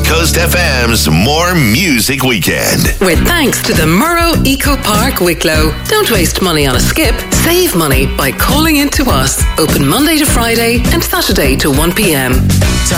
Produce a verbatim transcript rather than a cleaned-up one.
Coast F M's More Music Weekend. With thanks to the Murrow Eco Park Wicklow. Don't waste money on a skip. Save money by calling in to us. Open Monday to Friday and Saturday to one p.m.